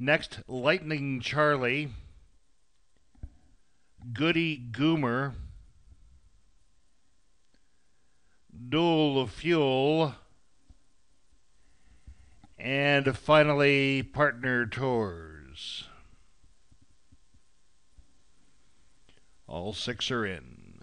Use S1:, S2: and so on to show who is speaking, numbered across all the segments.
S1: Next, Lightning Charlie, Goody Goomer, Dual Fuel, and finally Partner Tours. All 6 are in.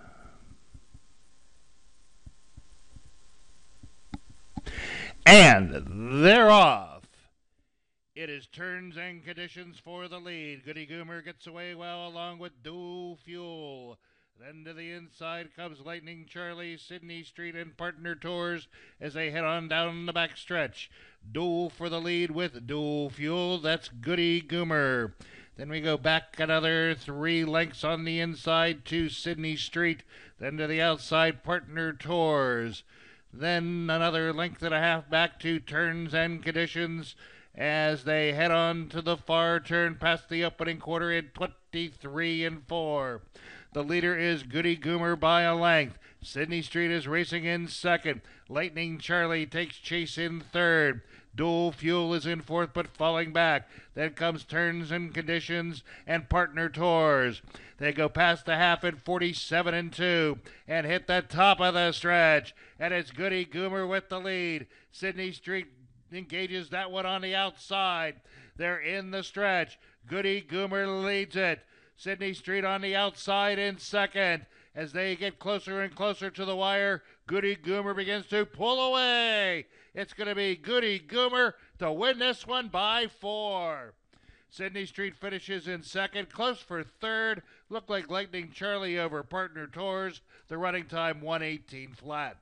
S1: And they're off. It is turns and conditions for the lead. Goody Goomer gets away well along with Dual Fuel. Then to the inside comes Lightning Charlie, Sydney Street, and Partner Tours as they head on down the back stretch. Dual for the lead with Dual Fuel. That's Goody Goomer. Then we go back another 3 lengths on the inside to Sydney Street. Then to the outside, Partner Tours. Then another length and a half back to turns and conditions as they head on to the far turn past the opening quarter in 23 and 4. The leader is Goody Goomer by a length. Sydney Street is racing in second. Lightning Charlie takes chase in third. Dual Fuel is in fourth but falling back. Then comes Turns and Conditions and Partner Tours. They go past the half in 47 and 2 and hit the top of the stretch. And it's Goody Goomer with the lead. Sydney Street engages that one on the outside. They're in the stretch. Goody Goomer leads it. Sydney Street on the outside in second. As they get closer and closer to the wire, Goody Goomer begins to pull away. It's going to be Goody Goomer to win this one by 4. Sydney Street finishes in second. Close for third. Looked like Lightning Charlie over Partner Tours. The running time 1:18 flat.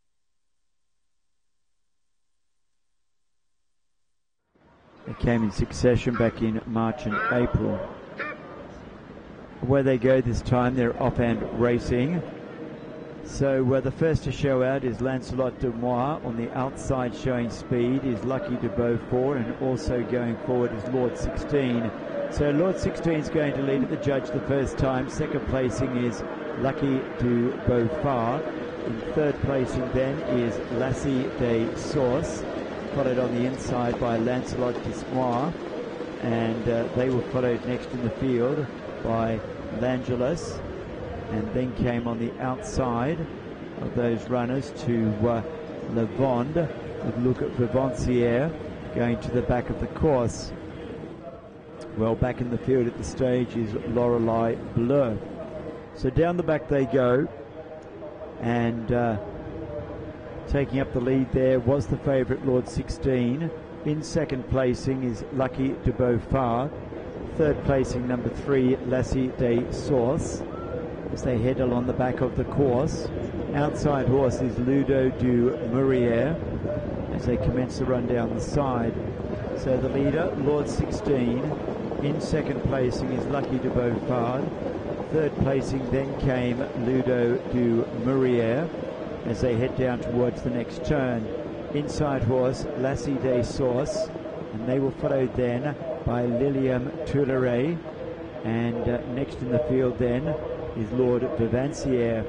S2: They came in succession back in March and April. Where they go this time, they're off-hand racing. So the first to show out is Lancelot de Moi. On the outside showing speed is Lucky de Beaufort, and also going forward is Lord 16. So Lord 16 is going to lead at the judge the first time. Second placing is Lucky de Beaufort. In third placing then is Lassie de Sauce, followed on the inside by Lancelot de Moi, and they were followed next in the field by Langelos, and then came on the outside of those runners to Le Vond with Luc Vivancière going to the back of the course. Well, back in the field at the stage is Lorelei Bleu. So down the back they go, and taking up the lead there was the favourite Lord 16. In second placing is Lucky de Beaufort. Third placing, number 3, Lassie de Sauce, as they head along the back of the course. Outside horse is Ludo du Murier as they commence the run down the side. So the leader, Lord 16. In second placing is Lucky de Beaufort. Third placing then came Ludo du Murier as they head down towards the next turn. Inside horse, Lassie de Sauce, and they were followed then by Lilium Tuileries, and next in the field then is Lord Vivancière.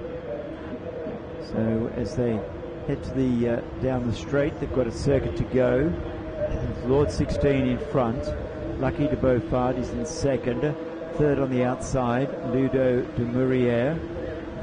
S2: So as they head to the down the straight, they've got a circuit to go. There's Lord 16 in front. Lucky de Beaufort is in second. Third on the outside, Ludo du Murier.